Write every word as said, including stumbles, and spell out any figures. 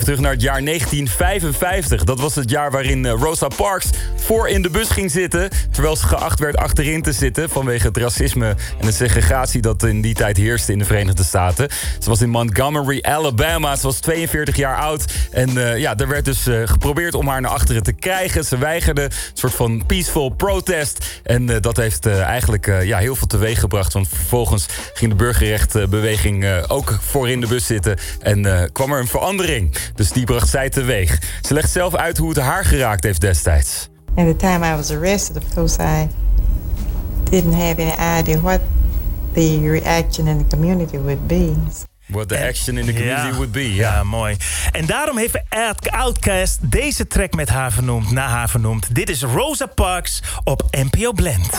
terug naar het jaar negentien vijfenvijftig. Dat was het jaar waarin Rosa Parks voor in de bus ging zitten, terwijl ze geacht werd achterin te zitten vanwege het racisme en de segregatie dat in die tijd heerste in de Verenigde Staten. Ze was in Montgomery, Alabama. Ze was tweeënveertig jaar oud. En uh, ja, er werd dus uh, geprobeerd om haar naar achteren te krijgen. Ze weigerde, een soort van peaceful protest. En uh, dat heeft uh, eigenlijk uh, ja, heel veel teweeg gebracht. Want vervolgens ging de burgerrechtenbeweging uh, ook voor in de bus zitten. En uh, kwam er een verandering. Dus die bracht zij teweeg. Ze legt zelf uit hoe het haar geraakt heeft destijds. At the time I was arrested, of course, I didn't have any idea what the reaction in the community would be. What the action in the community ja, would be. Ja. ja, mooi. En daarom heeft Outkast deze track met haar vernoemd, naar haar vernoemd. Dit is Rosa Parks op N P O Blend.